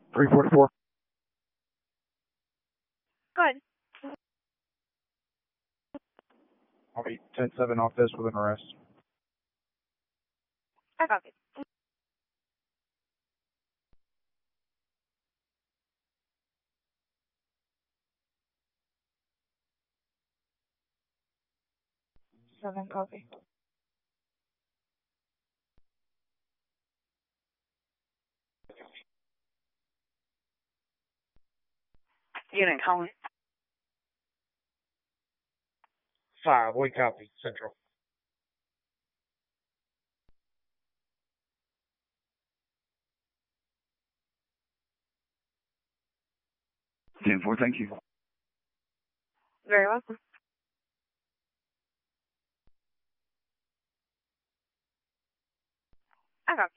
344. Good. I'll be 10-7 off this with an arrest. I copy. Seven copy. Unit calling. 5, we copy. Central. Ten four, thank you. Very welcome. I copy.